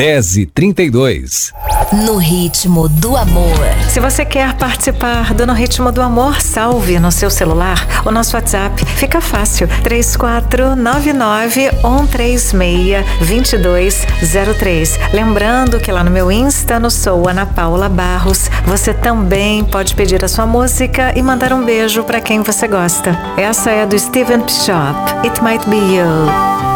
10h32. No Ritmo do Amor. Se você quer participar do No Ritmo do Amor, salve no seu celular o nosso WhatsApp. Fica fácil, 3499-136-2203. Lembrando que lá no meu Insta, no Sou Ana Paula Barros, você também pode pedir a sua música e mandar um beijo para quem você gosta. Essa é do Steven Bishop, It Might Be You.